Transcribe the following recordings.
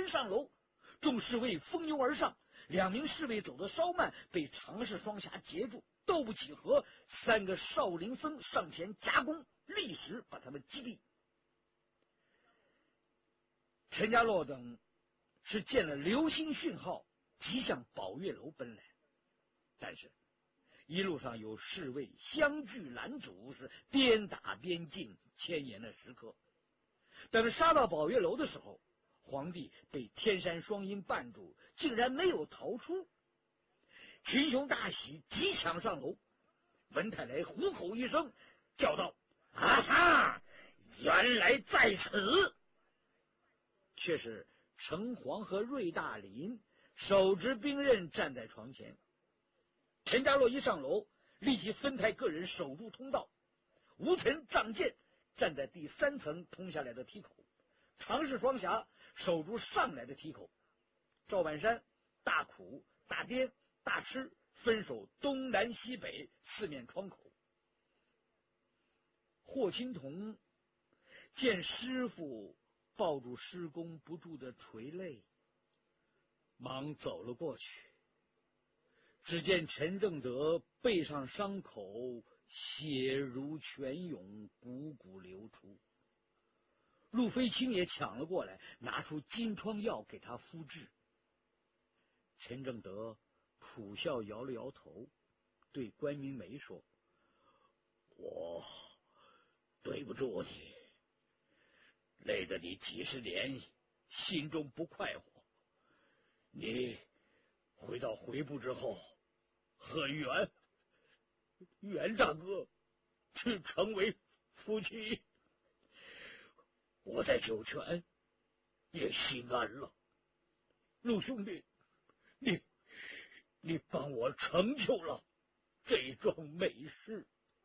上楼，众侍卫蜂拥而上，2名侍卫走得稍慢，被常氏双侠截住，斗不起和，3个少林僧上前夹攻，立时把他们击毙。陈家洛等是见了流星讯号，即向宝月楼奔来，但是一路上有侍卫相拒拦阻，是边打边进，牵延了时刻。等杀到宝月楼的时候，皇帝被天山双阴绊住，竟然没有逃出。群雄大喜，急抢上楼。文太来虎口一声，叫道：“啊哈！原来在此！”却是城隍和瑞大林手执兵刃站在床前。陈家洛一上楼，立即分派个人守住通道。吴岑仗剑站在第3层通下来的梯口，常氏双侠守住上来的梯口。赵本山、大苦、大颠、大吃分守东南西北4面窗口。霍青桐见师傅抱住施工不住的垂泪，忙走了过去。只见陈正德背上伤口，血如泉涌，汩汩流出。陆飞清也抢了过来，拿出金疮药给他敷治。陈正德苦笑摇了摇头，对关明梅说：“我对不住你，累得你几10年，心中不快活。你回到回部之后，和袁大哥去成为夫妻，我在酒泉也心安了。陆兄弟，你帮我成就了这桩美事。”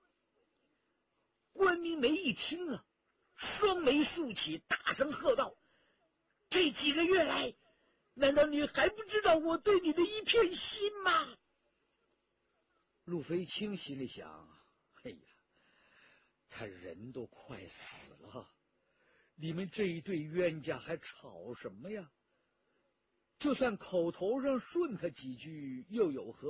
关明梅一听啊，双眉竖起，大声喝道：“这几个月来，难道你还不知道我对你的一片心吗？”陆飞清心里想：哎呀，他人都快死了，你们这一对冤家还吵什么呀？就算口头上顺他几句，又有何